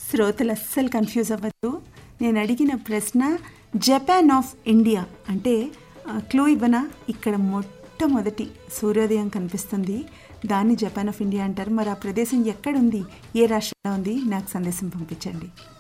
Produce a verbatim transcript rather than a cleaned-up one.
శ్రోతలు అస్సలు కన్ఫ్యూజ్ అవ్వద్దు. నేను అడిగిన ప్రశ్న జపాన్ ఆఫ్ ఇండియా అంటే క్లూ ఇవ్వనా? ఇక్కడ మొట్టమొదటి సూర్యోదయం కనిపిస్తుంది, దాన్ని జపాన్ ఆఫ్ ఇండియా అంటారు. మరి ఆ ప్రదేశం ఎక్కడుంది, ఏ రాష్ట్రంలో ఉంది? నాకు సందేశం పంపించండి.